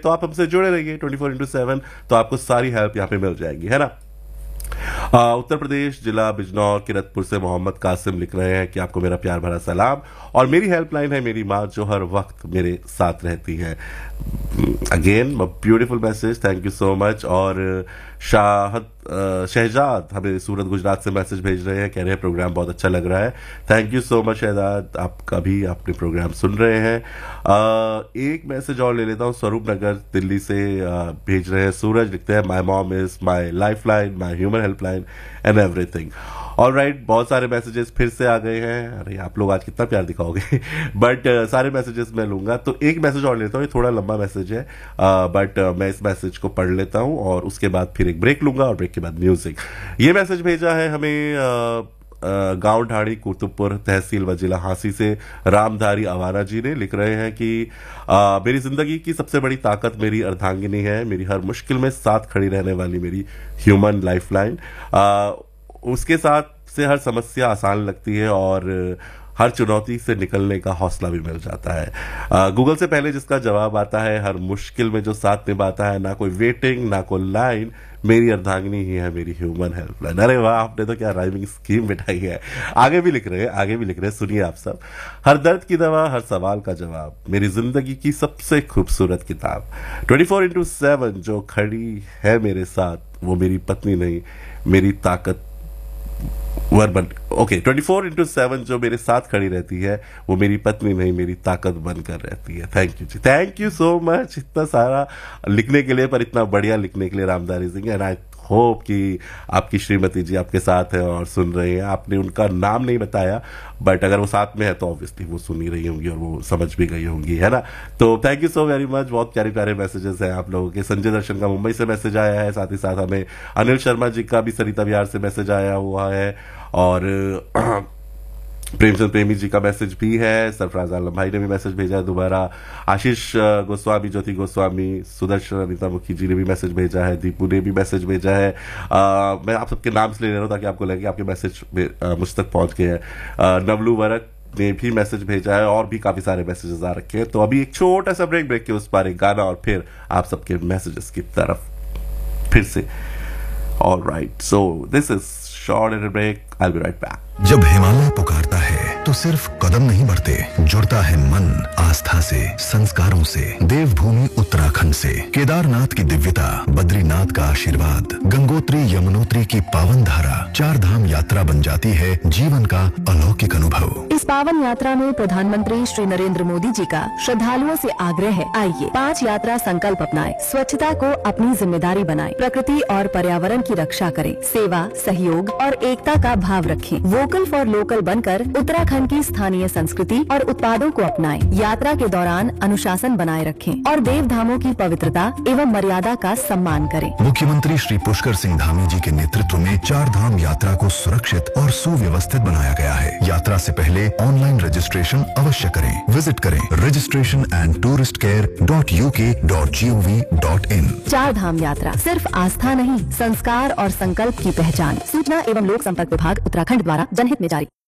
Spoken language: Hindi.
तो आप हमसे जुड़े रहिए 24/7, तो आपको सारी हेल्प यहाँ पे मिल जाएगी, है ना। उत्तर प्रदेश जिला बिजनौर किरतपुर से मोहम्मद कासिम लिख रहे हैं कि आपको मेरा प्यार भरा सलाम, और मेरी हेल्पलाइन है मेरी माँ जो हर वक्त मेरे साथ रहती है। Again beautiful message, thank you so much. और शहजाद हमें सूरत गुजरात से मैसेज भेज रहे हैं, कह रहे हैं प्रोग्राम बहुत अच्छा लग रहा है। Thank you so much Shahzad, आपका भी अपने प्रोग्राम सुन रहे हैं। एक मैसेज और ले लेता हूँ, स्वरूप नगर दिल्ली से भेज रहे हैं। सूरज लिखते हैं my mom is my life line, my human helpline and everything. Alright, बहुत सारे मैसेजेस फिर से आ गए हैं। अरे आप लोग आज कितना प्यार दिखाओगे बट सारे मैसेजेस मैं लूंगा, तो एक मैसेज और लेता हूँ, ये थोड़ा लंबा मैसेज है बट मैं इस मैसेज को पढ़ लेता हूँ और उसके बाद फिर एक ब्रेक लूंगा और ब्रेक के बाद म्यूजिक। ये मैसेज भेजा है हमें गांव ढाड़ी कुतुबपुर तहसील व जिला हांसी से रामधारी आवारा जी ने। लिख रहे हैं कि मेरी जिंदगी की सबसे बड़ी ताकत मेरी अर्धांगिनी है, मेरी हर मुश्किल में साथ खड़ी रहने वाली मेरी ह्यूमन लाइफलाइन। उसके साथ से हर समस्या आसान लगती है और हर चुनौती से निकलने का हौसला भी मिल जाता है। गूगल से पहले जिसका जवाब आता है, हर मुश्किल में जो साथ निभाता है, ना कोई वेटिंग ना कोई लाइन, मेरी अर्धांगिनी ही है मेरी ह्यूमन हेल्पलाइन। अरे वाह, आपने तो क्या राइमिंग स्कीम बिठाई है। आगे भी लिख रहे हैं, सुनिए आप सब। हर दर्द की दवा, हर सवाल का जवाब, मेरी जिंदगी की सबसे खूबसूरत किताब। 24/7 जो खड़ी है मेरे साथ, वो मेरी पत्नी नहीं मेरी ताकत बन। ओके, 24/7 जो मेरे साथ खड़ी रहती है, वो मेरी पत्नी नहीं मेरी ताकत बनकर रहती है। Thank you ji, thank you so much इतना सारा लिखने के लिए, पर इतना बढ़िया लिखने के लिए Ramdhari Singh. And I hope कि आपकी श्रीमती जी आपके साथ है और सुन रहे हैं। आपने उनका नाम नहीं बताया, बट अगर वो साथ में है तो ऑब्वियसली वो सुन ही रही होंगी और वो समझ भी गई होंगी, है ना। तो thank you so very much, बहुत प्यारे प्यारे मैसेजेस हैं आप लोगों के। संजय दर्शन का मुंबई से मैसेज आया है, साथ ही साथ हमें अनिल शर्मा जी का भी सरिता विहार से मैसेज आया हुआ है, और प्रेमचंद प्रेमी जी का मैसेज भी है। सरफराज आलम भाई ने भी मैसेज भेजा है दोबारा। आशीष गोस्वामी, ज्योति गोस्वामी, सुदर्शन अनिता मुखी जी ने भी मैसेज भेजा है। दीपू ने भी मैसेज भेजा है। मैं आप सबके नाम से ले रहा हूँ ताकि आपको लगे आपके मैसेज मुझ तक पहुंच गए हैं। नवलू वरक ने भी मैसेज भेजा है, और भी काफी सारे मैसेजेस आ रखे हैं। तो अभी एक छोटा सा ब्रेक के उस पर एक गाना, और फिर आप सबके मैसेजेस की तरफ फिर से। Alright, so this is short and break, I will be right back. जब हिमालय पुकारता है तो सिर्फ कदम नहीं बढ़ते, जुड़ता है मन आस्था से, संस्कारों से। देवभूमि उत्तराखंड से केदारनाथ की दिव्यता, बद्रीनाथ का आशीर्वाद, गंगोत्री यमुनोत्री की पावन धारा, 4 धाम यात्रा बन जाती है जीवन का अलौकिक अनुभव। इस पावन यात्रा में प्रधानमंत्री श्री नरेंद्र मोदी जी का श्रद्धालुओं से आग्रह है, आइए 5 यात्रा संकल्प अपनाएं, स्वच्छता को अपनी जिम्मेदारी बनाएं, प्रकृति और पर्यावरण की रक्षा करें, सेवा, सहयोग और एकता का भाव रखें, वोकल फॉर लोकल बनकर उत्तराखंड की स्थानीय संस्कृति और उत्पादों को अपनाएं, यात्रा के दौरान अनुशासन बनाए रखें और देव धामों की पवित्रता एवं मर्यादा का सम्मान करें। मुख्यमंत्री श्री पुष्कर सिंह धामी जी के नेतृत्व में 4 धाम यात्रा को सुरक्षित और सुव्यवस्थित बनाया गया है। यात्रा से पहले ऑनलाइन रजिस्ट्रेशन अवश्य करें। विजिट करें registration&touristcare.uk.gov.in। 4 धाम यात्रा सिर्फ आस्था नहीं, संस्कार और संकल्प की पहचान। सूचना एवं लोक संपर्क विभाग उत्तराखंड द्वारा जनहित में जारी।